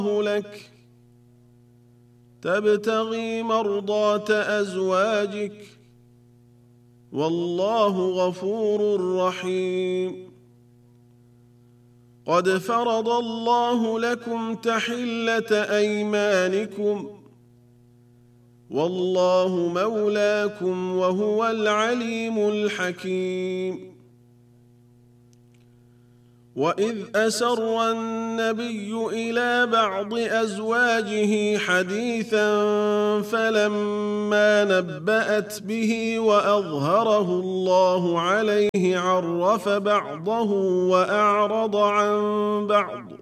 لك تبتغي مرضاة أزواجك والله غفور رحيم. قد فرض الله لكم تحلة أيمانكم والله مولاكم وهو العليم الحكيم. وإذ أسر النبي إلى بعض أزواجه حديثا فلما نبأت به وأظهره الله عليه عرف بعضه وأعرض عن بعض